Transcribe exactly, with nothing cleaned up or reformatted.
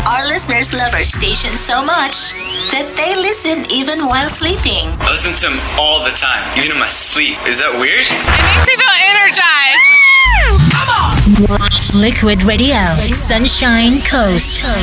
Our listeners love our station so much that they listen even while sleeping. I listen to them all the time, even in my sleep. Is that weird? It makes me feel energized. Liquid Radio, Sunshine Coast.